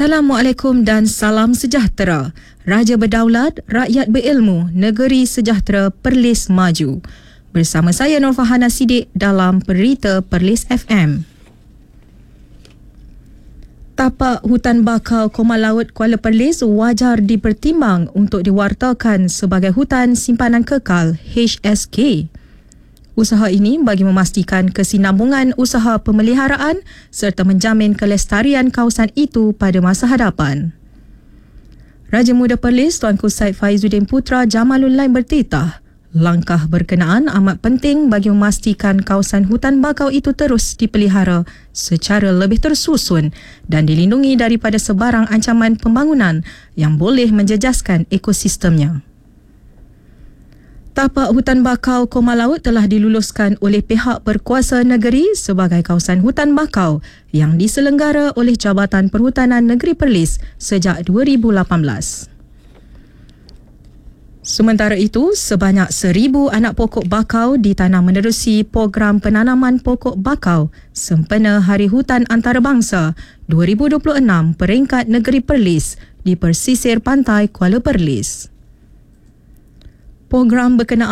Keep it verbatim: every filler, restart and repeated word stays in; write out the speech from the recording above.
Assalamualaikum dan salam sejahtera. Raja berdaulat, rakyat berilmu, negeri sejahtera, Perlis maju. Bersama saya Nur Fahana Siddiq dalam Berita Perlis F M. Tapak hutan bakau Koma Laut Kuala Perlis wajar dipertimbang untuk diwartakan sebagai hutan simpanan kekal H S K. Usaha ini bagi memastikan kesinambungan usaha pemeliharaan serta menjamin kelestarian kawasan itu pada masa hadapan. Raja Muda Perlis Tuanku Said Faizuddin Putra Jamalul Lain bertitah, langkah berkenaan amat penting bagi memastikan kawasan hutan bakau itu terus dipelihara secara lebih tersusun dan dilindungi daripada sebarang ancaman pembangunan yang boleh menjejaskan ekosistemnya. Tapak hutan bakau Koma Laut telah diluluskan oleh pihak berkuasa negeri sebagai kawasan hutan bakau yang diselenggara oleh Jabatan Perhutanan Negeri Perlis sejak dua ribu lapan belas. Sementara itu, sebanyak seribu anak pokok bakau ditanam menerusi program penanaman pokok bakau sempena Hari Hutan Antarabangsa dua ribu dua puluh enam peringkat Negeri Perlis di persisir pantai Kuala Perlis. Program berkenaan